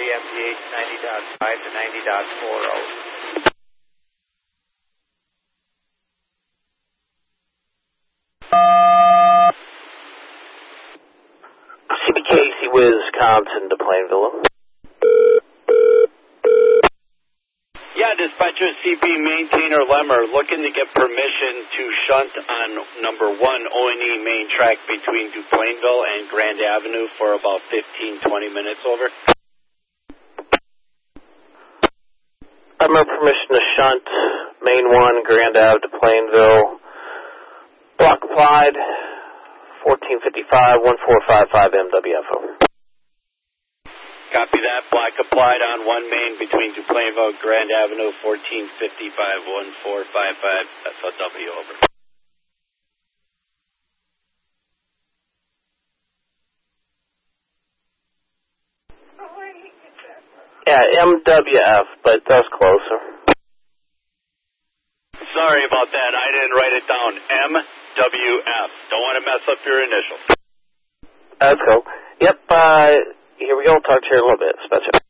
MPH 90.5 to 90.40. CBKC Wisconsin to Plainville. Yeah, dispatcher CP Maintainer Lemmer looking to get permission to shunt on number 1 O&E main track between DuPlainville and Grand Avenue for about 15-20 minutes, over. Lemmer, permission to shunt main 1 Grand Ave to Plainville. Block applied 1455 1455 MWFO. Copy that. Block applied on 1 main between DuPlainville and Grand Avenue, 1455 1455 SOW, over. Yeah, MWF, but that's closer. Sorry about that. I didn't write it down. MWF. Don't want to mess up your initials. That's cool. Yep, here we go. Talk to you in a little bit. Special.